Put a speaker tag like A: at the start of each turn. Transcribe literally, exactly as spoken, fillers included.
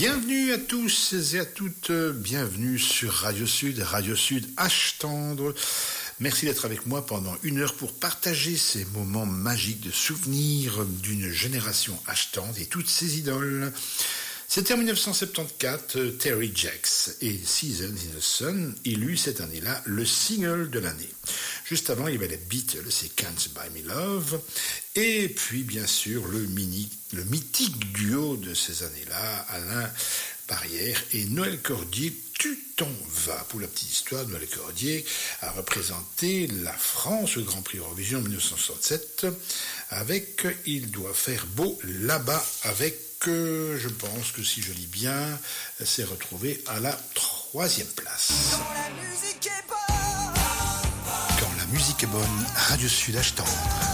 A: Bienvenue à tous et à toutes, bienvenue sur Radio Sud, Radio Sud H Tendre. Merci d'être avec moi pendant une heure pour partager ces moments magiques de souvenirs d'une génération H Tendre et toutes ses idoles. C'était en dix-neuf cent soixante-quatorze, Terry Jacks et Seasons in the Sun élu cette année-là le single de l'année. Juste avant, il y avait les Beatles et Can't Buy Me Love. Et puis, bien sûr, le, mini, le mythique duo de ces années-là, Alain Barrière et Noël Cordier, Tu t'en vas. Pour la petite histoire, Noël Cordier a représenté la France au Grand Prix Eurovision en dix-neuf cent soixante-sept avec « Il doit faire beau là-bas » avec, euh, je pense que si je lis bien, s'est retrouvé à la troisième place.
B: Quand la musique est bonne,
A: Quand la musique est bonne, Radio Sud H Tendre.